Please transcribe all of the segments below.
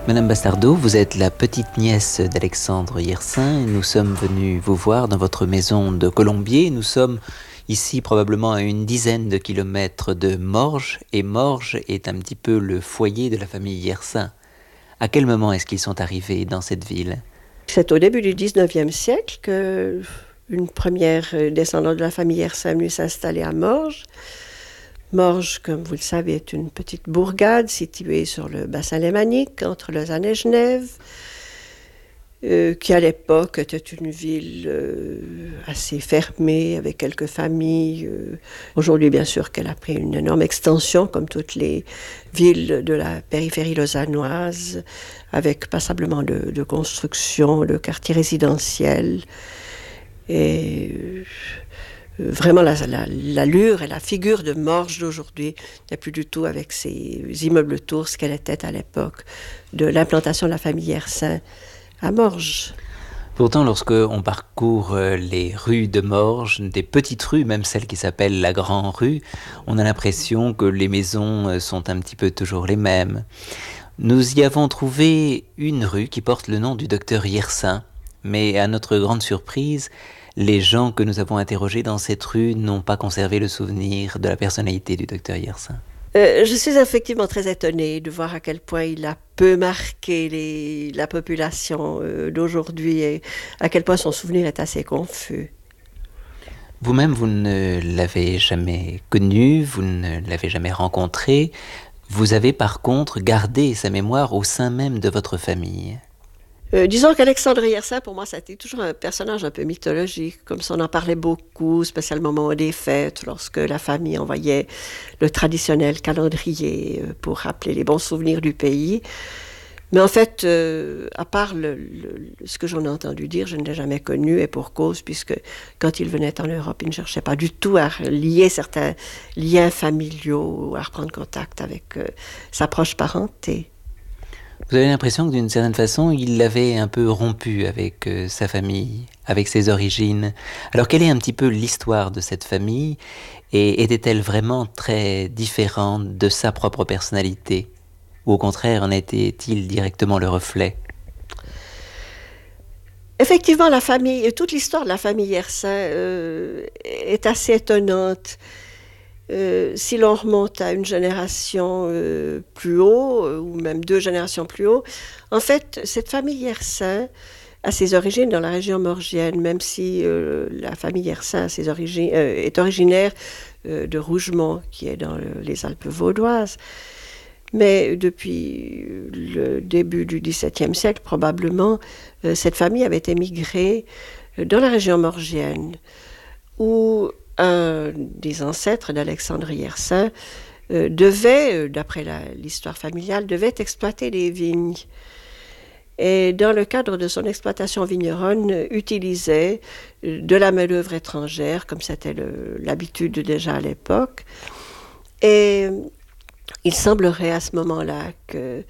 Madame Bastardeau, vous êtes la petite nièce d'Alexandre Yersin et nous sommes venus vous voir dans votre maison de Colombier. Nous sommes ici probablement à une dizaine de kilomètres de Morges et Morges est un petit peu le foyer de la famille Yersin. À quel moment est-ce qu'ils sont arrivés dans cette ville? C'est au début du 19e siècle que une première descendante de la famille Yersin est venue s'installer à Morges. Morges, comme vous le savez, est une petite bourgade située sur le bassin lémanique, entre Lausanne et Genève, qui à l'époque était une ville assez fermée, avec quelques familles. Aujourd'hui, bien sûr, qu'elle a pris une énorme extension, comme toutes les villes de la périphérie lausannoise, avec passablement de construction, de quartiers résidentiels. Et vraiment, l'allure et la figure de Morges d'aujourd'hui n'est plus du tout avec ses immeubles tours ce qu'elle était à l'époque de l'implantation de la famille Yersin à Morges. Pourtant, lorsque on parcourt les rues de Morges, des petites rues, même celles qui s'appellent la Grande Rue, on a l'impression que les maisons sont un petit peu toujours les mêmes. Nous y avons trouvé une rue qui porte le nom du docteur Yersin, mais à notre grande surprise, les gens que nous avons interrogés dans cette rue n'ont pas conservé le souvenir de la personnalité du docteur Yersin. Je suis effectivement très étonnée de voir à quel point il a peu marqué la population d'aujourd'hui et à quel point son souvenir est assez confus. Vous-même, vous ne l'avez jamais connu, vous ne l'avez jamais rencontré. Vous avez par contre gardé sa mémoire au sein même de votre famille. Disons qu'Alexandre Yersin, pour moi, ça a été toujours un personnage un peu mythologique, comme ça on en parlait beaucoup, spécialement au moment des fêtes, lorsque la famille envoyait le traditionnel calendrier pour rappeler les bons souvenirs du pays. Mais en fait, à part ce que j'en ai entendu dire, je ne l'ai jamais connu, et pour cause, puisque quand il venait en Europe, il ne cherchait pas du tout à lier certains liens familiaux, ou à reprendre contact avec sa proche parenté. Vous avez l'impression que d'une certaine façon, il l'avait un peu rompu avec sa famille, avec ses origines. Alors quelle est un petit peu l'histoire de cette famille et était-elle vraiment très différente de sa propre personnalité? Ou au contraire, en était-il directement le reflet? Effectivement, toute l'histoire de la famille Yersin est assez étonnante. Si l'on remonte à une génération plus haut, ou même deux générations plus haut, en fait, cette famille Yersin a ses origines dans la région morgienne, même si la famille Yersin est originaire de Rougemont, qui est dans les Alpes vaudoises. Mais depuis le début du XVIIe siècle, probablement, cette famille avait émigré dans la région morgienne, où un des ancêtres d'Alexandre Yersin devait, d'après l'histoire familiale, devait exploiter des vignes. Et dans le cadre de son exploitation vigneronne, utilisait de la main-d'œuvre étrangère, comme c'était l'habitude déjà à l'époque. Et il semblerait à ce moment-là que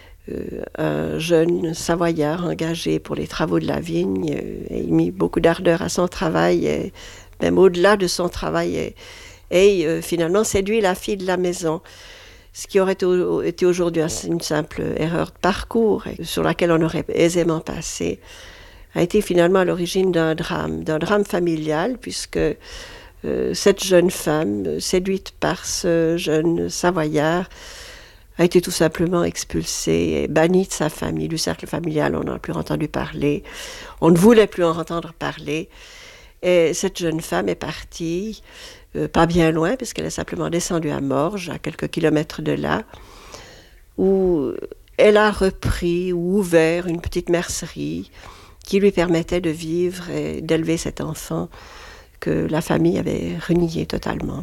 un jeune Savoyard engagé pour les travaux de la vigne ait mis beaucoup d'ardeur à son travail, et même au-delà de son travail, et finalement séduit la fille de la maison. Ce qui aurait été aujourd'hui une simple erreur de parcours, et sur laquelle on aurait aisément passé, a été finalement à l'origine d'un drame familial, puisque cette jeune femme, séduite par ce jeune Savoyard, a été tout simplement expulsée et bannie de sa famille, du cercle familial. On n'en a plus entendu parler. On ne voulait plus en entendre parler. Et cette jeune femme est partie, pas bien loin, puisqu'elle est simplement descendue à Morges, à quelques kilomètres de là, où elle a repris ou ouvert une petite mercerie qui lui permettait de vivre et d'élever cet enfant que la famille avait renié totalement.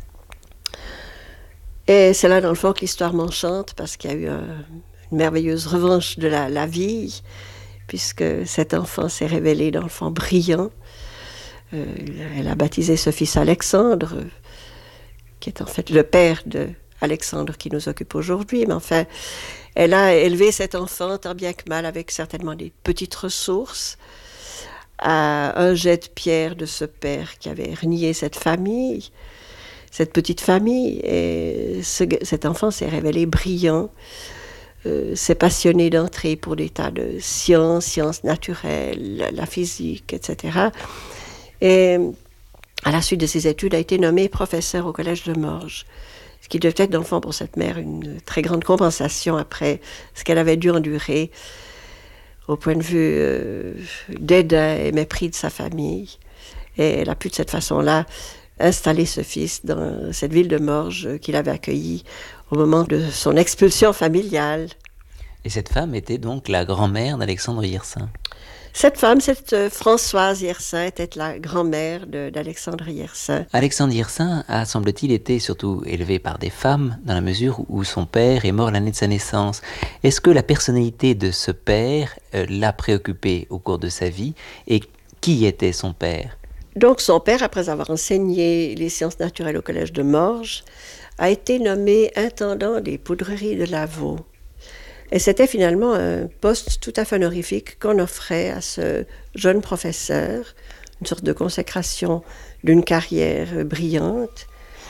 Et c'est là, dans le fond, que l'histoire m'enchante, parce qu'il y a eu une merveilleuse revanche de la vie, puisque cet enfant s'est révélé, dans le fond, brillant. Elle a baptisé ce fils Alexandre, qui est en fait le père de Alexandre qui nous occupe aujourd'hui. Mais enfin, elle a élevé cet enfant tant bien que mal, avec certainement des petites ressources, à un jet de pierre de ce père qui avait renié cette famille, cette petite famille. Et cet enfant s'est révélé brillant, s'est passionné d'entrée pour des tas de sciences naturelles, la physique, etc. Et à la suite de ses études, a été nommé professeur au Collège de Morges, ce qui devait être, dans le fond, pour cette mère, une très grande compensation après ce qu'elle avait dû endurer au point de vue dédain et mépris de sa famille. Et elle a pu, de cette façon-là, installer ce fils dans cette ville de Morges qu'il avait accueilli au moment de son expulsion familiale. Et cette femme était donc la grand-mère d'Alexandre Yersin. Cette femme, cette Françoise Yersin, était la grand-mère d'Alexandre Yersin. Alexandre Yersin a, semble-t-il, été surtout élevé par des femmes, dans la mesure où son père est mort l'année de sa naissance. Est-ce que la personnalité de ce père l'a préoccupé au cours de sa vie? Et qui était son père? Donc son père, après avoir enseigné les sciences naturelles au Collège de Morges, a été nommé intendant des poudreries de Lavaux. Et c'était finalement un poste tout à fait honorifique qu'on offrait à ce jeune professeur, une sorte de consécration d'une carrière brillante.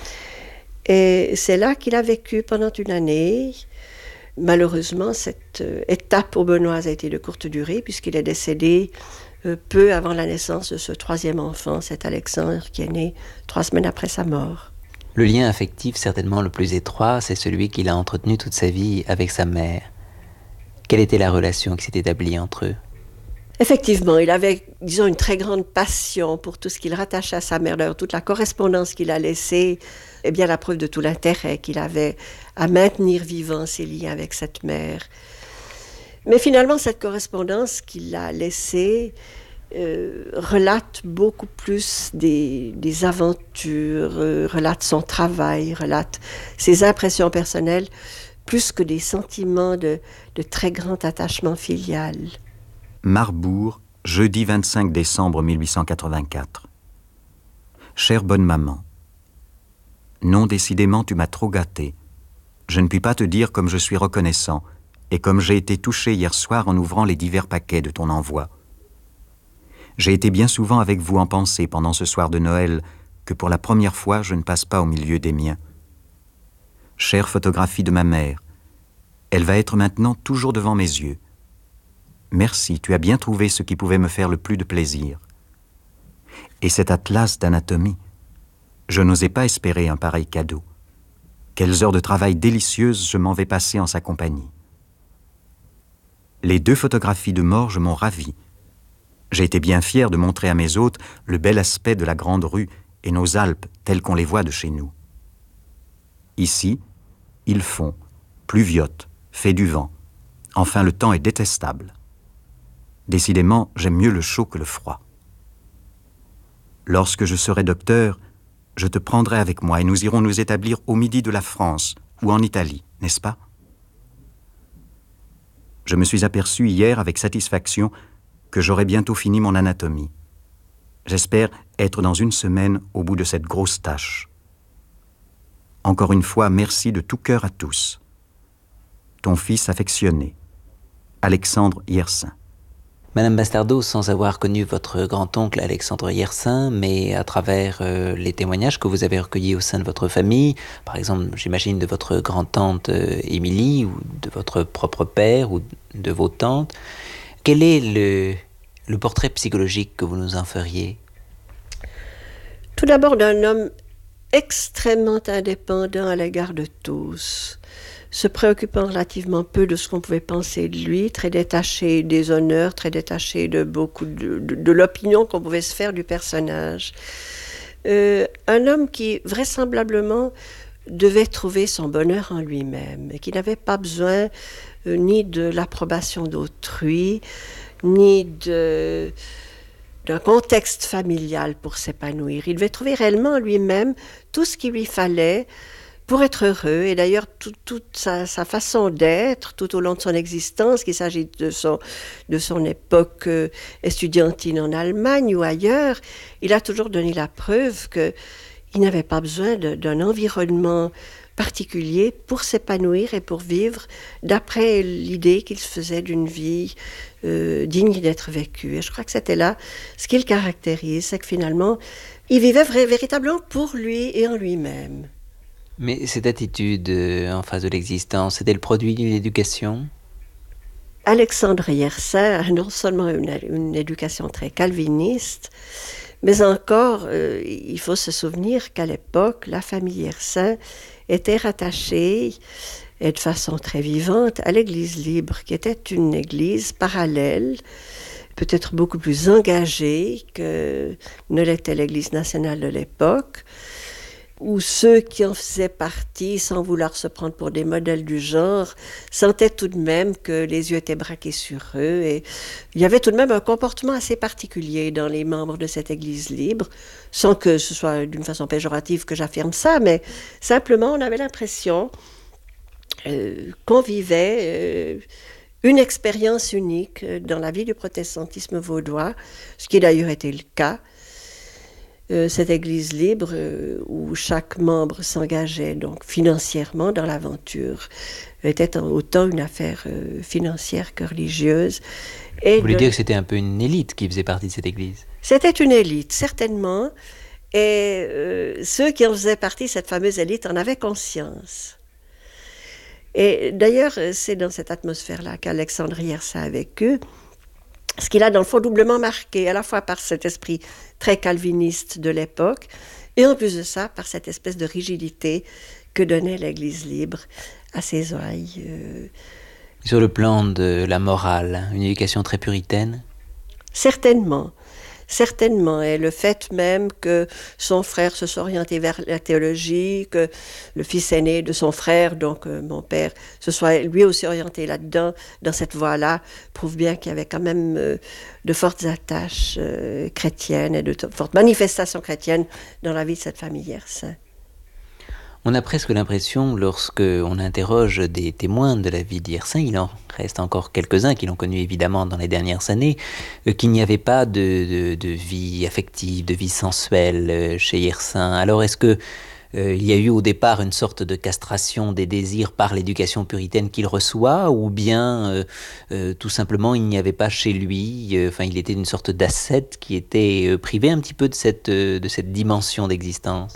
Et c'est là qu'il a vécu pendant une année. Malheureusement, cette étape aubenaoise a été de courte durée, puisqu'il est décédé peu avant la naissance de ce troisième enfant, cet Alexandre, qui est né 3 semaines après sa mort. Le lien affectif certainement le plus étroit, c'est celui qu'il a entretenu toute sa vie avec sa mère. Quelle était la relation qui s'est établie entre eux? Effectivement, il avait, disons, une très grande passion pour tout ce qu'il rattachait à sa mère. D'ailleurs, toute la correspondance qu'il a laissée est bien la preuve de tout l'intérêt qu'il avait à maintenir vivants ses liens avec cette mère. Mais finalement, cette correspondance qu'il a laissée relate beaucoup plus des aventures, relate son travail, relate ses impressions personnelles, plus que des sentiments de très grand attachement filial. Marbourg, jeudi 25 décembre 1884. Chère bonne maman, non, décidément, tu m'as trop gâté. Je ne puis pas te dire comme je suis reconnaissant et comme j'ai été touché hier soir en ouvrant les divers paquets de ton envoi. J'ai été bien souvent avec vous en pensée pendant ce soir de Noël que pour la première fois je ne passe pas au milieu des miens. Chère photographie de ma mère, elle va être maintenant toujours devant mes yeux. Merci, tu as bien trouvé ce qui pouvait me faire le plus de plaisir. Et cet atlas d'anatomie, je n'osais pas espérer un pareil cadeau. Quelles heures de travail délicieuses je m'en vais passer en sa compagnie. Les 2 photographies de Morges m'ont ravi. J'ai été bien fier de montrer à mes hôtes le bel aspect de la grande rue et nos Alpes telles qu'on les voit de chez nous. Ici, ils font, pluviote, fait du vent. Enfin, le temps est détestable. Décidément, j'aime mieux le chaud que le froid. Lorsque je serai docteur, je te prendrai avec moi et nous irons nous établir au midi de la France ou en Italie, n'est-ce pas? Je me suis aperçu hier avec satisfaction que j'aurai bientôt fini mon anatomie. J'espère être dans 1 semaine au bout de cette grosse tâche. Encore une fois, merci de tout cœur à tous. Ton fils affectionné, Alexandre Yersin. Madame Bastardeau, sans avoir connu votre grand-oncle Alexandre Yersin, mais à travers les témoignages que vous avez recueillis au sein de votre famille, par exemple, j'imagine de votre grand-tante Émilie, ou de votre propre père, ou de vos tantes, quel est le portrait psychologique que vous nous en feriez? Tout d'abord d'un homme extrêmement indépendant à l'égard de tous, se préoccupant relativement peu de ce qu'on pouvait penser de lui, très détaché des honneurs, très détaché de beaucoup de l'opinion qu'on pouvait se faire du personnage. Un homme qui vraisemblablement devait trouver son bonheur en lui-même et qui n'avait pas besoin ni de l'approbation d'autrui, ni d'un contexte familial pour s'épanouir. Il devait trouver réellement en lui-même tout ce qu'il lui fallait pour être heureux. Et d'ailleurs, toute sa façon d'être, tout au long de son existence, qu'il s'agisse de son époque estudiantine en Allemagne ou ailleurs, il a toujours donné la preuve qu'il n'avait pas besoin d'un environnement particulier pour s'épanouir et pour vivre d'après l'idée qu'il se faisait d'une vie digne d'être vécue. Et je crois que c'était là ce qui le caractérise, c'est que finalement, il vivait véritablement pour lui et en lui-même. Mais cette attitude en face de l'existence, c'était le produit d'une éducation? Alexandre Yersin a non seulement une éducation très calviniste, mais encore, il faut se souvenir qu'à l'époque, la famille Yersin était rattachée, et de façon très vivante, à l'Église libre, qui était une église parallèle, peut-être beaucoup plus engagée que ne l'était l'Église nationale de l'époque, où ceux qui en faisaient partie, sans vouloir se prendre pour des modèles du genre, sentaient tout de même que les yeux étaient braqués sur eux. Et il y avait tout de même un comportement assez particulier dans les membres de cette Église libre, sans que ce soit d'une façon péjorative que j'affirme ça, mais simplement on avait l'impression qu'on vivait une expérience unique dans la vie du protestantisme vaudois, ce qui d'ailleurs était le cas. Cette église libre où chaque membre s'engageait donc financièrement dans l'aventure était autant une affaire financière que religieuse. Vous voulez dire que c'était un peu une élite qui faisait partie de cette église? C'était une élite, certainement, et ceux qui en faisaient partie, cette fameuse élite, en avaient conscience. Et d'ailleurs, c'est dans cette atmosphère-là qu'Alexandre Yersin a vécu, ce qu'il a dans le fond doublement marqué, à la fois par cet esprit très calviniste de l'époque, et en plus de ça, par cette espèce de rigidité que donnait l'Église libre à ses oreilles. Sur le plan de la morale, une éducation très puritaine? Certainement. Certainement, et le fait même que son frère se soit orienté vers la théologie, que le fils aîné de son frère, donc mon père, se soit lui aussi orienté là-dedans, dans cette voie-là, prouve bien qu'il y avait quand même de fortes attaches chrétiennes et de fortes manifestations chrétiennes dans la vie de cette famille Yersin. On a presque l'impression, lorsque on interroge des témoins de la vie d'Yersin, il en reste encore quelques-uns qui l'ont connu évidemment dans les dernières années, qu'il n'y avait pas de vie affective, de vie sensuelle chez Yersin. Alors est-ce que il y a eu au départ une sorte de castration des désirs par l'éducation puritaine qu'il reçoit, ou bien tout simplement il n'y avait pas chez lui, il était une sorte d'ascète qui était privé un petit peu de cette dimension d'existence?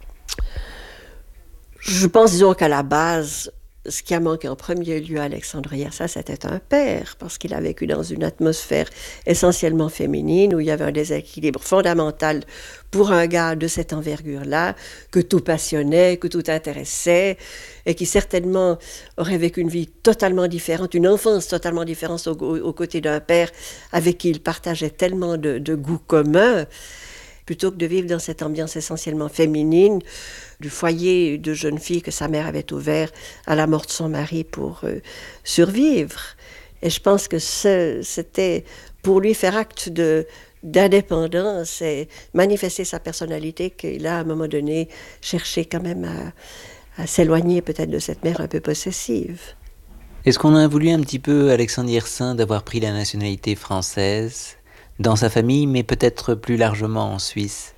Je pense, disons, qu'à la base, ce qui a manqué en premier lieu à Alexandre Yersin, c'était un père, parce qu'il a vécu dans une atmosphère essentiellement féminine, où il y avait un déséquilibre fondamental pour un gars de cette envergure-là, que tout passionnait, que tout intéressait, et qui certainement aurait vécu une vie totalement différente, une enfance totalement différente aux côtés d'un père avec qui il partageait tellement de goûts communs, plutôt que de vivre dans cette ambiance essentiellement féminine, du foyer de jeune fille que sa mère avait ouvert à la mort de son mari pour survivre. Et je pense que c'était pour lui faire acte d'indépendance et manifester sa personnalité qu'il a à un moment donné cherché quand même à s'éloigner peut-être de cette mère un peu possessive. Est-ce qu'on a voulu un petit peu, Alexandre Yersin, d'avoir pris la nationalité française dans sa famille, mais peut-être plus largement en Suisse?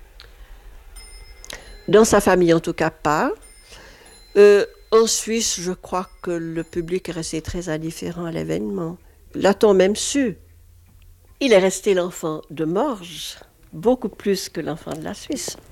Dans sa famille, en tout cas, pas. En Suisse, je crois que le public est resté très indifférent à l'événement. L'a-t-on même su? Il est resté l'enfant de Morges, beaucoup plus que l'enfant de la Suisse.